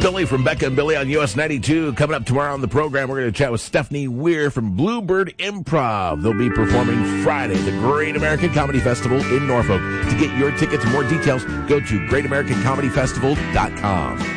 Billy from Becca and Billy on US 92. Coming up tomorrow on the program, we're going to chat with Stephanie Weir from Bluebird Improv. They'll be performing Friday at the Great American Comedy Festival in Norfolk. To get your tickets and more details, go to greatamericancomedyfestival.com.